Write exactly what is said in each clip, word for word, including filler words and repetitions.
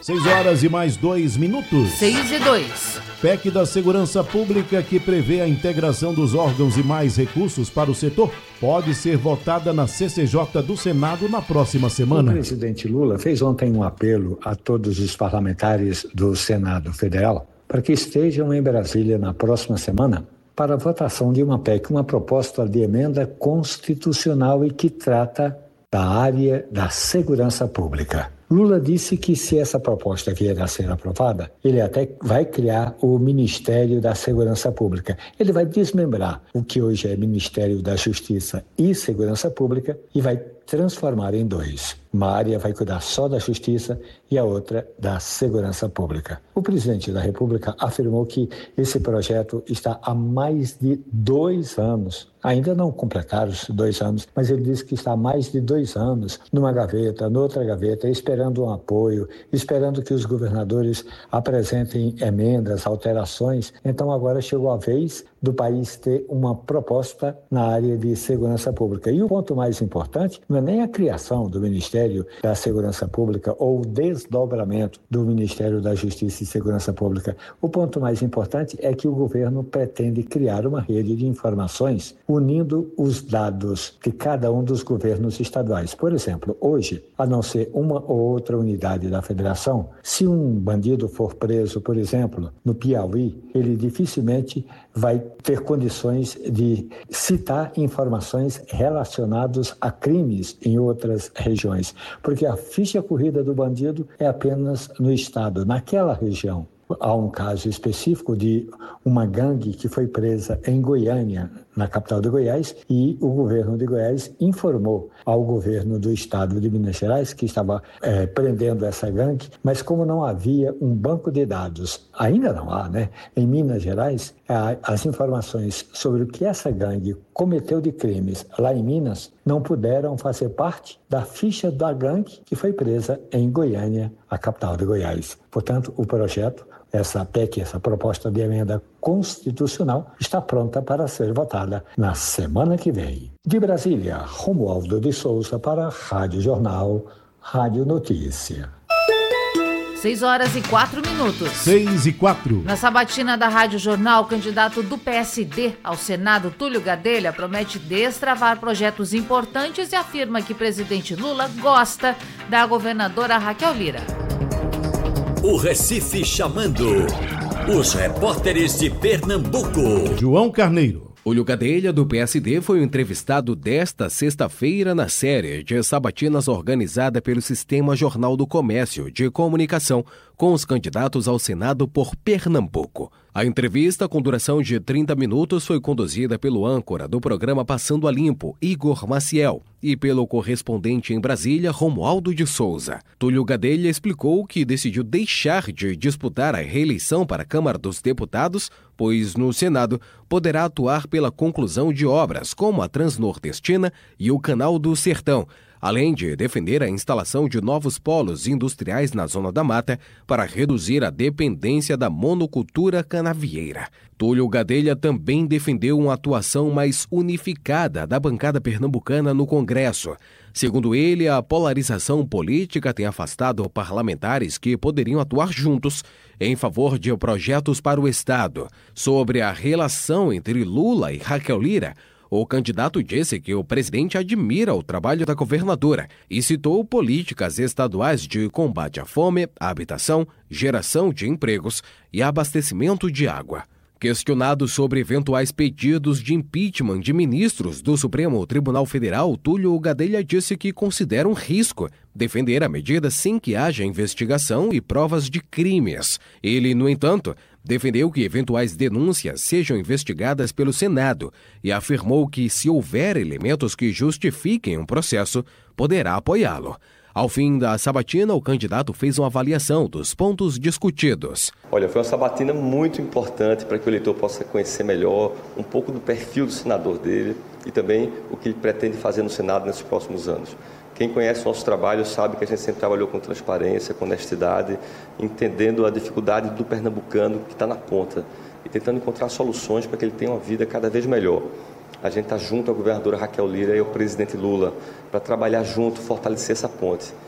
seis horas e mais dois minutos. seis e dois. P E C da Segurança Pública, que prevê a integração dos órgãos e mais recursos para o setor, pode ser votada na C C J do Senado na próxima semana. O presidente Lula fez ontem um apelo a todos os parlamentares do Senado Federal para que estejam em Brasília na próxima semana para a votação de uma P E C, uma proposta de emenda constitucional e que trata da área da segurança pública. Lula disse que se essa proposta vier a ser aprovada, ele até vai criar o Ministério da Segurança Pública. Ele vai desmembrar o que hoje é Ministério da Justiça e Segurança Pública e vai transformar em dois. Uma área vai cuidar só da Justiça e a outra da Segurança Pública. O presidente da República afirmou que esse projeto está há mais de dois anos. Ainda não completaram os dois anos, mas ele disse que está há mais de dois anos numa gaveta, noutra gaveta, esperando um apoio, esperando que os governadores apresentem emendas, alterações. Então agora chegou a vez do país ter uma proposta na área de segurança pública. E o ponto mais importante não é nem a criação do Ministério da Segurança Pública ou o desdobramento do Ministério da Justiça e Segurança Pública. O ponto mais importante é que o governo pretende criar uma rede de informações unindo os dados de cada um dos governos estaduais. Por exemplo, hoje, a não ser uma ou outra unidade da federação, se um bandido for preso, por exemplo, no Piauí, ele dificilmente vai ter condições de citar informações relacionadas a crimes em outras regiões, porque a ficha corrida do bandido é apenas no estado, naquela região. Há um caso específico de uma gangue que foi presa em Goiânia, na capital de Goiás, e o governo de Goiás informou ao governo do estado de Minas Gerais que estava é, prendendo essa gangue, mas como não havia um banco de dados, ainda não há, né? Em Minas Gerais, as informações sobre o que essa gangue cometeu de crimes lá em Minas não puderam fazer parte da ficha da gangue que foi presa em Goiânia, a capital de Goiás. Portanto, o projeto, essa P E C, essa proposta de emenda constitucional, está pronta para ser votada na semana que vem. De Brasília, Romualdo de Souza para a Rádio Jornal, Rádio Notícia. seis horas e quatro minutos. seis e quatro. Na sabatina da Rádio Jornal, o candidato do P S D ao Senado, Túlio Gadelha, promete destravar projetos importantes e afirma que presidente Lula gosta da governadora Raquel Lira. O Recife chamando. Os repórteres de Pernambuco. João Carneiro. Túlio Gadelha, do P S D, foi o entrevistado desta sexta-feira na série de sabatinas organizada pelo Sistema Jornal do Comércio de Comunicação com os candidatos ao Senado por Pernambuco. A entrevista, com duração de trinta minutos, foi conduzida pelo âncora do programa Passando a Limpo, Igor Maciel, e pelo correspondente em Brasília, Romualdo de Souza. Túlio Gadelha explicou que decidiu deixar de disputar a reeleição para a Câmara dos Deputados, pois no Senado poderá atuar pela conclusão de obras como a Transnordestina e o Canal do Sertão, além de defender a instalação de novos polos industriais na Zona da Mata para reduzir a dependência da monocultura canavieira. Túlio Gadelha também defendeu uma atuação mais unificada da bancada pernambucana no Congresso. Segundo ele, a polarização política tem afastado parlamentares que poderiam atuar juntos em favor de projetos para o Estado. Sobre a relação entre Lula e Raquel Lira, o candidato disse que o presidente admira o trabalho da governadora e citou políticas estaduais de combate à fome, à habitação, geração de empregos e abastecimento de água. Questionado sobre eventuais pedidos de impeachment de ministros do Supremo Tribunal Federal, Túlio Gadelha disse que considera um risco defender a medida sem que haja investigação e provas de crimes. Ele, no entanto, defendeu que eventuais denúncias sejam investigadas pelo Senado e afirmou que, se houver elementos que justifiquem um processo, poderá apoiá-lo. Ao fim da sabatina, o candidato fez uma avaliação dos pontos discutidos. Olha, foi uma sabatina muito importante para que o eleitor possa conhecer melhor um pouco do perfil do senador dele e também o que ele pretende fazer no Senado nesses próximos anos. Quem conhece o nosso trabalho sabe que a gente sempre trabalhou com transparência, com honestidade, entendendo a dificuldade do pernambucano que está na ponta e tentando encontrar soluções para que ele tenha uma vida cada vez melhor. A gente está junto à governadora Raquel Lira e ao presidente Lula para trabalhar junto, fortalecer essa ponte.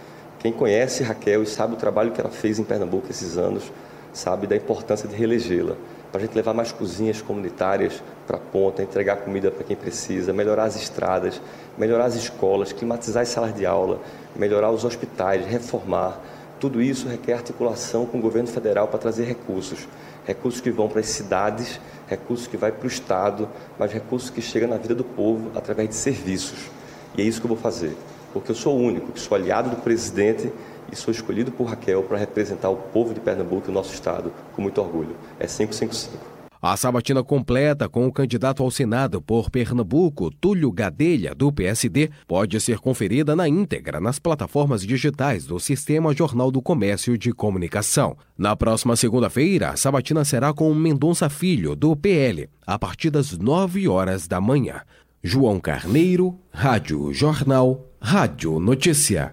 Quem conhece Raquel e sabe o trabalho que ela fez em Pernambuco esses anos, sabe da importância de reelegê-la, para a gente levar mais cozinhas comunitárias para a ponta, entregar comida para quem precisa, melhorar as estradas, melhorar as escolas, climatizar as salas de aula, melhorar os hospitais, reformar. Tudo isso requer articulação com o governo federal para trazer recursos. Recursos que vão para as cidades, recursos que vão para o Estado, mas recursos que chegam na vida do povo através de serviços. E é isso que eu vou fazer, porque eu sou o único, que sou aliado do presidente e sou escolhido por Raquel para representar o povo de Pernambuco e o nosso Estado com muito orgulho. É cinco cinco cinco. A sabatina completa com o candidato ao Senado por Pernambuco, Túlio Gadelha, do P S D, pode ser conferida na íntegra nas plataformas digitais do Sistema Jornal do Comércio de Comunicação. Na próxima segunda-feira, a sabatina será com Mendonça Filho, do P L, a partir das nove horas da manhã. João Carneiro, Rádio Jornal, Rádio Notícia.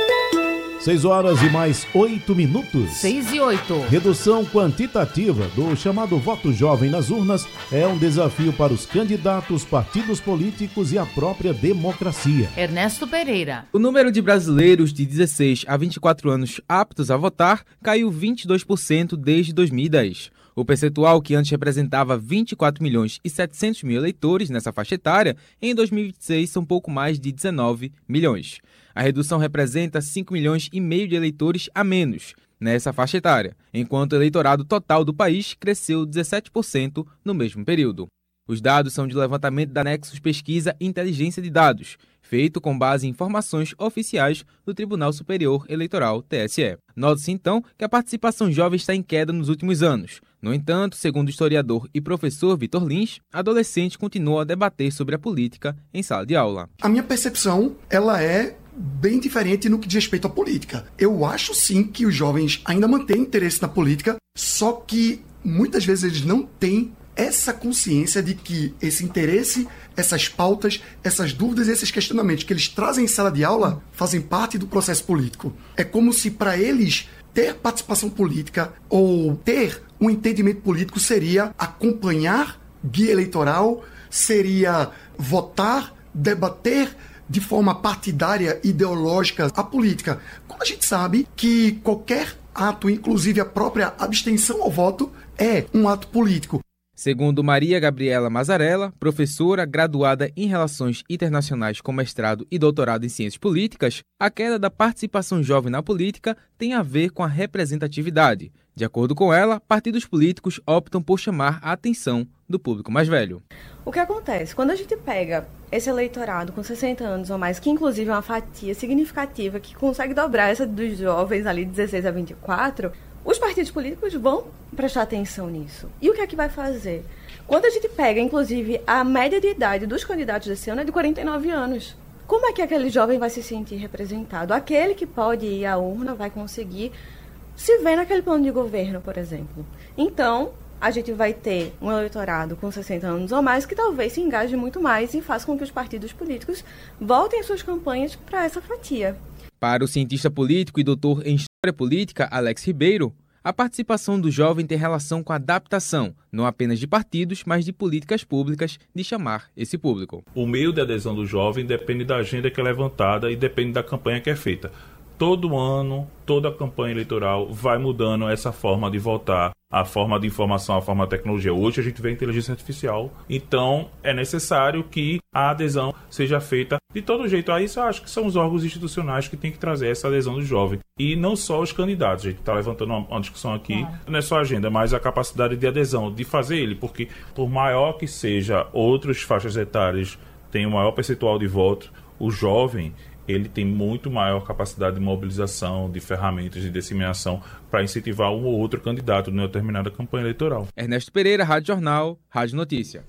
seis horas e mais oito minutos. seis e oito. Redução quantitativa do chamado voto jovem nas urnas é um desafio para os candidatos, partidos políticos e a própria democracia. Ernesto Pereira. O número de brasileiros de dezesseis a vinte e quatro anos aptos a votar caiu vinte e dois por cento desde dois mil e dez. O percentual, que antes representava vinte e quatro milhões e setecentos mil eleitores nessa faixa etária, em dois mil e vinte e seis são pouco mais de dezenove milhões. A redução representa cinco milhões e meio de eleitores a menos nessa faixa etária, enquanto o eleitorado total do país cresceu dezessete por cento no mesmo período. Os dados são de levantamento da Nexus Pesquisa e Inteligência de Dados, feito com base em informações oficiais do Tribunal Superior Eleitoral, T S E. Nota-se, então, que a participação jovem está em queda nos últimos anos. No entanto, segundo o historiador e professor Vitor Lins, adolescentes continuam a debater sobre a política em sala de aula. A minha percepção, ela é bem diferente no que diz respeito à política. Eu acho, sim, que os jovens ainda mantêm interesse na política, só que muitas vezes eles não têm essa consciência de que esse interesse, essas pautas, essas dúvidas e esses questionamentos que eles trazem em sala de aula fazem parte do processo político. É como se para eles ter participação política ou ter um entendimento político seria acompanhar guia eleitoral, seria votar, debater de forma partidária, ideológica, a política. Quando a gente sabe que qualquer ato, inclusive a própria abstenção ao voto, é um ato político. Segundo Maria Gabriela Mazarella, professora graduada em Relações Internacionais com mestrado e doutorado em Ciências Políticas, a queda da participação jovem na política tem a ver com a representatividade. De acordo com ela, partidos políticos optam por chamar a atenção do público mais velho. O que acontece? Quando a gente pega esse eleitorado com sessenta anos ou mais, que inclusive é uma fatia significativa, que consegue dobrar essa dos jovens ali de dezesseis a vinte e quatro, os partidos políticos vão prestar atenção nisso. E o que é que vai fazer? Quando a gente pega, inclusive, a média de idade dos candidatos desse ano é de quarenta e nove anos. Como é que aquele jovem vai se sentir representado? Aquele que pode ir à urna vai conseguir se ver naquele plano de governo, por exemplo. Então, a gente vai ter um eleitorado com sessenta anos ou mais que talvez se engaje muito mais e faça com que os partidos políticos voltem suas campanhas para essa fatia. Para o cientista político e doutor em História Política, Alex Ribeiro, a participação do jovem tem relação com a adaptação, não apenas de partidos, mas de políticas públicas, de chamar esse público. O meio de adesão do jovem depende da agenda que é levantada e depende da campanha que é feita. Todo ano, toda a campanha eleitoral vai mudando essa forma de votar, a forma de informação, a forma de tecnologia. Hoje a gente vê a inteligência artificial, então é necessário que a adesão seja feita de todo jeito. Aí isso eu acho que são os órgãos institucionais que têm que trazer essa adesão do jovem. E não só os candidatos, a gente está levantando uma, uma discussão aqui, não é só a agenda, mas a capacidade de adesão, de fazer ele, porque por maior que seja outras faixas etárias, tem o maior percentual de voto, o jovem ele tem muito maior capacidade de mobilização, de ferramentas de disseminação para incentivar um ou outro candidato numa determinada campanha eleitoral. Ernesto Pereira, Rádio Jornal, Rádio Notícia.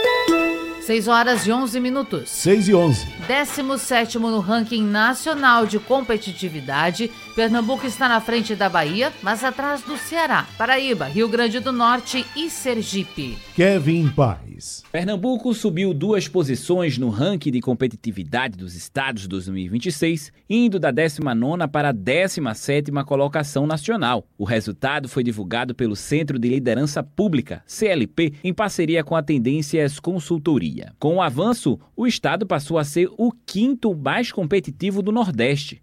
seis horas e onze minutos. seis e onze. décimo sétimo no ranking nacional de competitividade, Pernambuco está na frente da Bahia, mas atrás do Ceará, Paraíba, Rio Grande do Norte e Sergipe. Kevin Paz. Pernambuco subiu duas posições no ranking de competitividade dos estados dois mil e vinte e seis, indo da décima nona para a décima sétima colocação nacional. O resultado foi divulgado pelo Centro de Liderança Pública, C L P, em parceria com a Tendências Consultoria. Com o avanço, o estado passou a ser o quinto mais competitivo do Nordeste.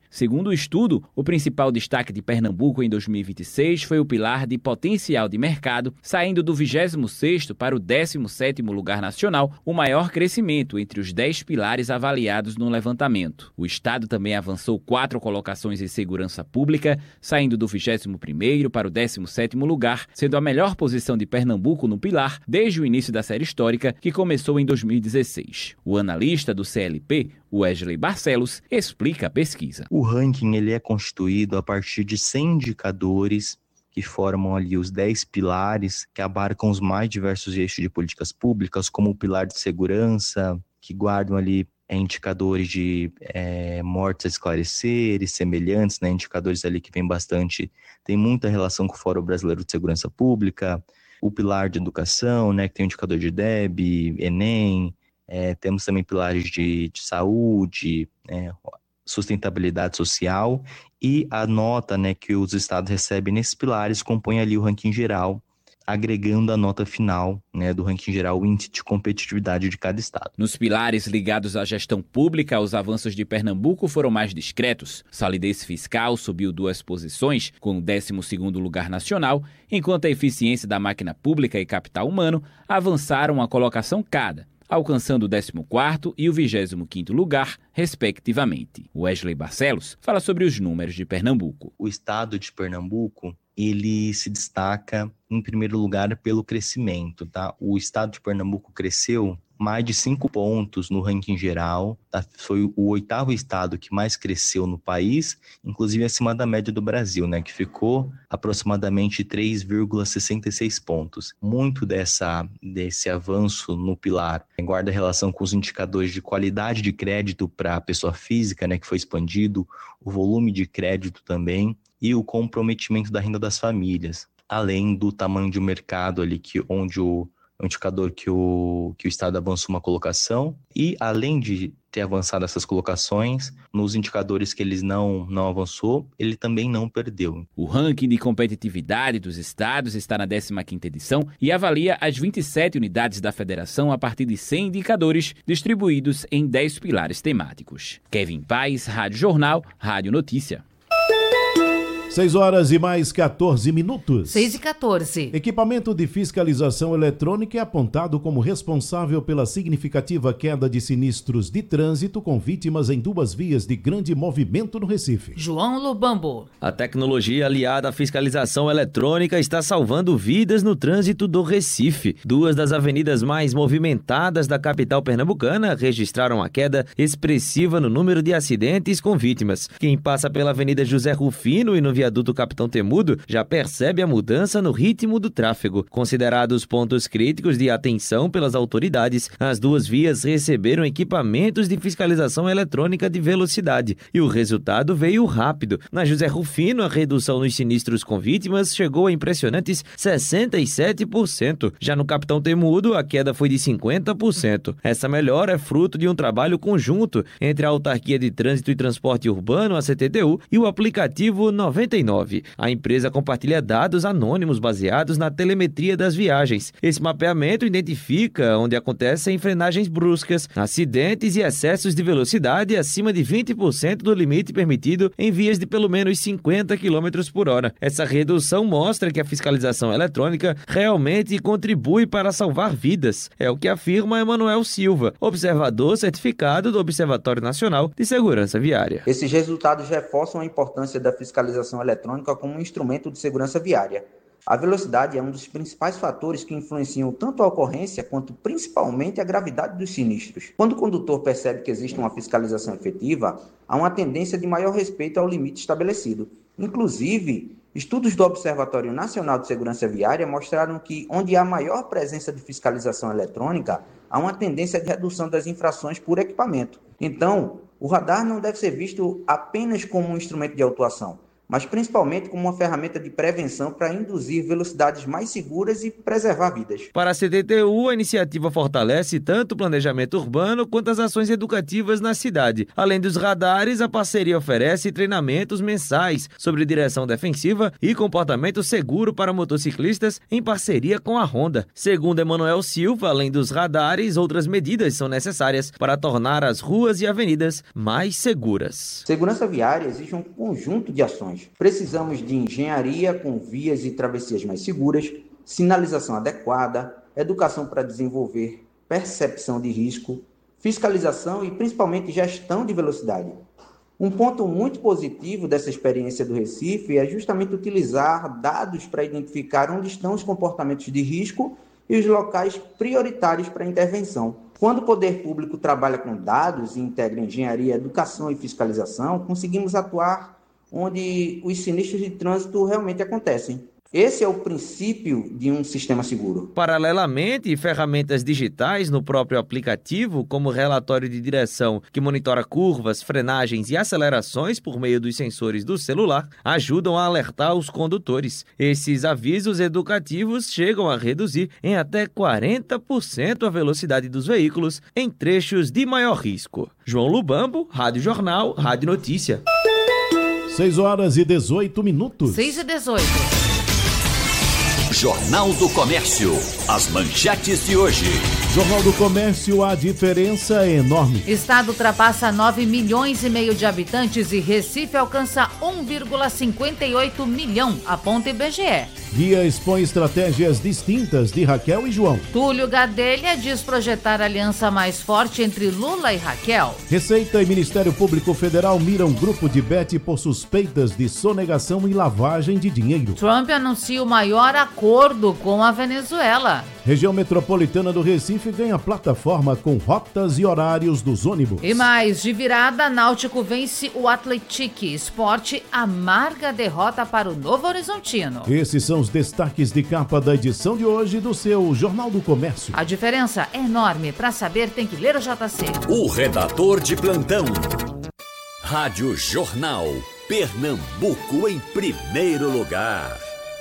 Segundo o estudo, o principal destaque de Pernambuco em dois mil e vinte e seis foi o pilar de potencial de mercado, saindo do vigésimo sexto para o décimo sétimo lugar nacional, o maior crescimento entre os dez pilares avaliados no levantamento. O estado também avançou quatro colocações em segurança pública, saindo do vigésimo primeiro para o décimo sétimo lugar, sendo a melhor posição de Pernambuco no pilar desde o início da série histórica, que começou em dois mil e dezesseis. O analista do C L P, Wesley Barcelos, explica a pesquisa. O ranking ele é constituído a partir de cem indicadores que formam ali os dez pilares que abarcam os mais diversos eixos de políticas públicas, como o pilar de segurança, que guardam ali é, indicadores de é, mortes a esclarecer e semelhantes, né, indicadores ali que vem bastante, tem muita relação com o Fórum Brasileiro de Segurança Pública, o pilar de educação, né, que tem o indicador de D E B, Enem, é, temos também pilares de, de saúde, é, sustentabilidade social, e a nota, né, que os estados recebem nesses pilares compõe ali o ranking geral, agregando a nota final, né, do ranking geral, o índice de competitividade de cada estado. Nos pilares ligados à gestão pública, os avanços de Pernambuco foram mais discretos. Solidez fiscal subiu duas posições, com o décimo segundo lugar nacional, enquanto a eficiência da máquina pública e capital humano avançaram uma colocação cada, alcançando o décimo quarto e o vigésimo quinto lugar, respectivamente. Wesley Barcelos fala sobre os números de Pernambuco. O estado de Pernambuco, ele se destaca, em primeiro lugar, pelo crescimento, tá? O estado de Pernambuco cresceu mais de cinco pontos no ranking geral, tá? Foi o oitavo estado que mais cresceu no país, inclusive acima da média do Brasil, né? Que ficou aproximadamente três vírgula sessenta e seis pontos. Muito dessa, desse avanço no pilar guarda relação com os indicadores de qualidade de crédito para a pessoa física, né? Que foi expandido, o volume de crédito também, e o comprometimento da renda das famílias, além do tamanho de mercado ali, que, onde o, o indicador que o, que o Estado avançou uma colocação, e além de ter avançado essas colocações, nos indicadores que eles não, não avançou, ele também não perdeu. O ranking de competitividade dos estados está na décima quinta edição e avalia as vinte e sete unidades da federação a partir de cem indicadores distribuídos em dez pilares temáticos. Kevin Paes, Rádio Jornal, Rádio Notícia. seis horas e mais quatorze minutos. seis e quatorze. Equipamento de fiscalização eletrônica é apontado como responsável pela significativa queda de sinistros de trânsito com vítimas em duas vias de grande movimento no Recife. João Lubambo. A tecnologia aliada à fiscalização eletrônica está salvando vidas no trânsito do Recife. Duas das avenidas mais movimentadas da capital pernambucana registraram a queda expressiva no número de acidentes com vítimas. Quem passa pela Avenida José Rufino e no viaduto Capitão Temudo já percebe a mudança no ritmo do tráfego. Considerados pontos críticos de atenção pelas autoridades, as duas vias receberam equipamentos de fiscalização eletrônica de velocidade e o resultado veio rápido. Na José Rufino, a redução nos sinistros com vítimas chegou a impressionantes sessenta e sete por cento. Já no Capitão Temudo, a queda foi de cinquenta por cento. Essa melhora é fruto de um trabalho conjunto entre a Autarquia de Trânsito e Transporte Urbano, a C T T U, e o aplicativo noventa e nove. A empresa compartilha dados anônimos baseados na telemetria das viagens. Esse mapeamento identifica onde acontecem frenagens bruscas, acidentes e excessos de velocidade acima de vinte por cento do limite permitido em vias de pelo menos cinquenta quilômetros por hora. Essa redução mostra que a fiscalização eletrônica realmente contribui para salvar vidas. É o que afirma Emanuel Silva, observador certificado do Observatório Nacional de Segurança Viária. Esses resultados reforçam a importância da fiscalização eletrônica como um instrumento de segurança viária. A velocidade é um dos principais fatores que influenciam tanto a ocorrência quanto principalmente a gravidade dos sinistros. Quando o condutor percebe que existe uma fiscalização efetiva, há uma tendência de maior respeito ao limite estabelecido. Inclusive, estudos do Observatório Nacional de Segurança Viária mostraram que, onde há maior presença de fiscalização eletrônica, há uma tendência de redução das infrações por equipamento. Então, o radar não deve ser visto apenas como um instrumento de autuação, mas principalmente como uma ferramenta de prevenção para induzir velocidades mais seguras e preservar vidas. Para a C D T U, a iniciativa fortalece tanto o planejamento urbano quanto as ações educativas na cidade. Além dos radares, a parceria oferece treinamentos mensais sobre direção defensiva e comportamento seguro para motociclistas em parceria com a Honda. Segundo Emanuel Silva, além dos radares, outras medidas são necessárias para tornar as ruas e avenidas mais seguras. Segurança viária exige um conjunto de ações. Precisamos de engenharia com vias e travessias mais seguras, sinalização adequada, educação para desenvolver percepção de risco, fiscalização e principalmente gestão de velocidade. Um ponto muito positivo dessa experiência do Recife é justamente utilizar dados para identificar onde estão os comportamentos de risco e os locais prioritários para intervenção. Quando o poder público trabalha com dados e integra engenharia, educação e fiscalização, conseguimos atuar onde os sinistros de trânsito realmente acontecem. Esse é o princípio de um sistema seguro. Paralelamente, ferramentas digitais no próprio aplicativo, como relatório de direção que monitora curvas, frenagens e acelerações por meio dos sensores do celular, ajudam a alertar os condutores. Esses avisos educativos chegam a reduzir em até quarenta por cento a velocidade dos veículos em trechos de maior risco. João Lubambo, Rádio Jornal, Rádio Notícia. seis horas e dezoito minutos. seis e dezoito. Jornal do Comércio. As manchetes de hoje. Jornal do Comércio, a diferença é enorme. Estado ultrapassa nove milhões e meio de habitantes e Recife alcança um vírgula cinquenta e oito milhão, aponta I B G E. Guia expõe estratégias distintas de Raquel e João. Túlio Gadelha diz projetar aliança mais forte entre Lula e Raquel. Receita e Ministério Público Federal miram grupo de Bet por suspeitas de sonegação e lavagem de dinheiro. Trump anuncia o maior acordo com a Venezuela. Região metropolitana do Recife ganha plataforma com rotas e horários dos ônibus. E mais, de virada, Náutico vence o Atlético. Esporte amarga derrota para o Novo Horizontino. Esses são os destaques de capa da edição de hoje do seu Jornal do Comércio. A diferença é enorme. Para saber, tem que ler o J C. O redator de plantão. Rádio Jornal. Pernambuco em primeiro lugar.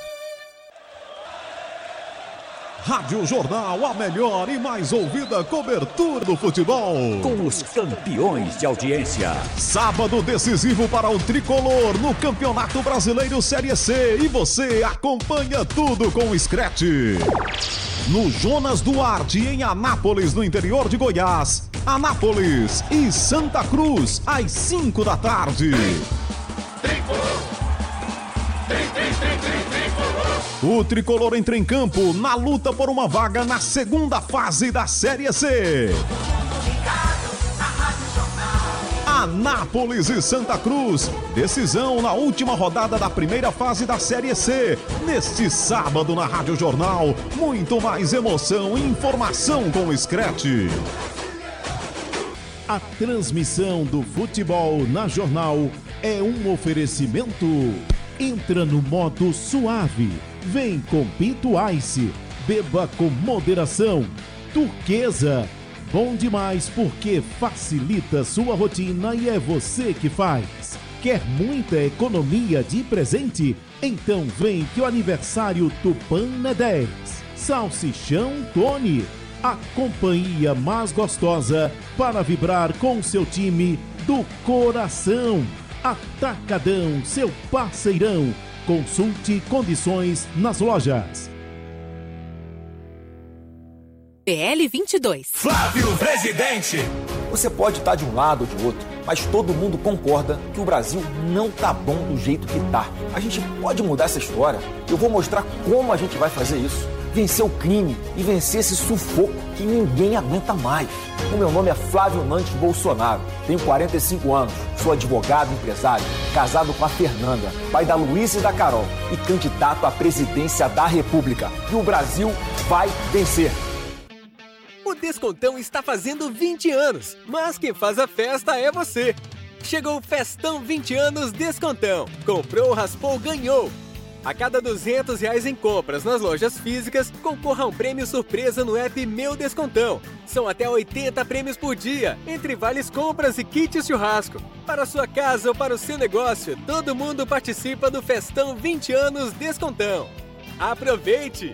Rádio Jornal, a melhor e mais ouvida cobertura do futebol. Com os campeões de audiência. Sábado decisivo para o Tricolor no Campeonato Brasileiro Série C. E você acompanha tudo com o Scratch. No Jonas Duarte, em Anápolis, no interior de Goiás. Anápolis e Santa Cruz, às cinco da tarde. Tricolor. Tem, tem, tem, tem, tricolor. O Tricolor entra em campo na luta por uma vaga na segunda fase da Série C. Anápolis e Santa Cruz, decisão na última rodada da primeira fase da Série C. Neste sábado na Rádio Jornal, muito mais emoção e informação com o Scratch. A transmissão do futebol na Jornal é um oferecimento. Entra no modo suave. Vem com Pinto Ice. Beba com moderação. Turquesa. Bom demais porque facilita sua rotina e é você que faz. Quer muita economia de presente? Então vem que o aniversário Tupã é dez. Salsichão Tony. A companhia mais gostosa para vibrar com seu time do coração. Atacadão, seu parceirão. Consulte condições nas lojas. P L vinte e dois. Flávio Presidente. Você pode estar de um lado ou de outro, mas todo mundo concorda que o Brasil não tá bom do jeito que tá. A gente pode mudar essa história. Eu vou mostrar como a gente vai fazer isso. Vencer o crime e vencer esse sufoco que ninguém aguenta mais. O meu nome é Flávio Nantes Bolsonaro, tenho quarenta e cinco anos, sou advogado e empresário, casado com a Fernanda, pai da Luísa e da Carol e candidato à presidência da República. E o Brasil vai vencer. O Descontão está fazendo vinte anos, mas quem faz a festa é você. Chegou o Festão vinte anos Descontão. Comprou, raspou, ganhou. A cada duzentos reais em compras nas lojas físicas, concorra a um prêmio surpresa no app Meu Descontão. São até oitenta prêmios por dia, entre vales compras e kits churrasco. Para sua casa ou para o seu negócio, todo mundo participa do Festão vinte anos Descontão. Aproveite!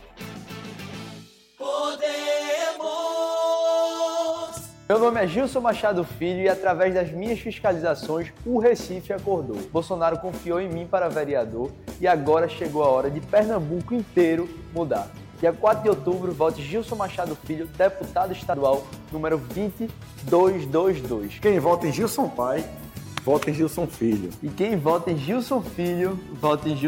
Meu nome é Gilson Machado Filho e através das minhas fiscalizações, o Recife acordou. Bolsonaro confiou em mim para vereador e agora chegou a hora de Pernambuco inteiro mudar. Dia quatro de outubro, vote Gilson Machado Filho, deputado estadual, número vinte duzentos e vinte e dois. Quem vota em Gilson Pai, vota em Gilson Filho. E quem vota em Gilson Filho, vota em Gilson